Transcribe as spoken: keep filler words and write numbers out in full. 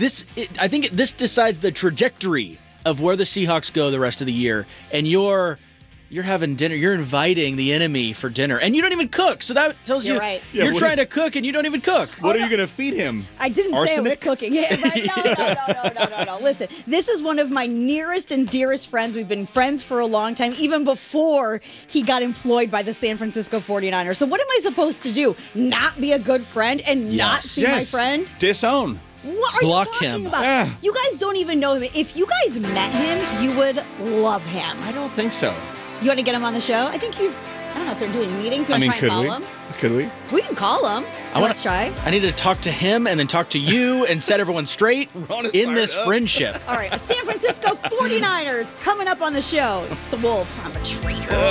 this, it, I think this decides the trajectory of where the Seahawks go the rest of the year. And you're you're having dinner. You're inviting the enemy for dinner, and you don't even cook. So that tells You're you right. you're Yeah, what trying do to cook, and you don't even cook. What Oh, are you going to feed him? I didn't Arsenic? say I was cooking. Yeah, right. No, no, no, no, no, no, no. Listen, this is one of my nearest and dearest friends. We've been friends for a long time, even before he got employed by the San Francisco forty-niners. So what am I supposed to do? Not be a good friend and not Yes. see Yes. my friend? Disown. What are Block you talking him. about? Yeah. You guys don't even know him. If you guys met him, you would love him. I don't think so. You want to get him on the show? I think he's, I don't know if they're doing meetings. You I want to mean, try and could call we? him? Could we? We can call him. I want Let's to try. I need to talk to him and then talk to you and set everyone straight Ron is in fired this up. friendship. All right, the San Francisco forty-niners coming up on the show. It's the Wolf. I'm a traitor.